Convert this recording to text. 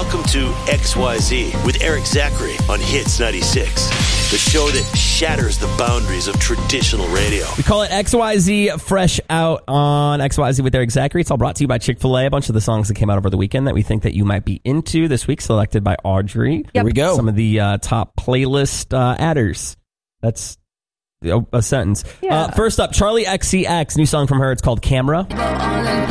Welcome to XYZ with Eric Zachary on Hits 96, the show that shatters the boundaries of traditional radio. We call it XYZ Fresh Out on XYZ with Eric Zachary. It's all brought to you by Chick-fil-A. A bunch of the songs that came out over the weekend that we think that you might be into this week, selected by Audrey. Here we go. Some of the top playlist adders. That's a sentence. Yeah. First up, Charlie XCX, new song from her. It's called Camera.